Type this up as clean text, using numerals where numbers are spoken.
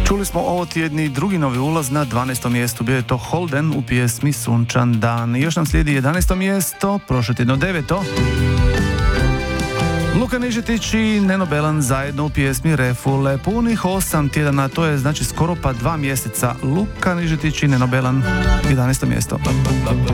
Čuli smo ovo tjedni drugi novi ulaz na 12. mjestu, bio je to Holden u pjesmi Sunčan dan. I još nam slijedi 11. mjesto, prošlo tjedno 9. Luka Nižetić i Neno Belan zajedno u pjesmi Refule. Punih 8 tjedana, to je znači skoro pa 2 mjeseca. Luka Nižetić i Neno Belan, 11. mjesto.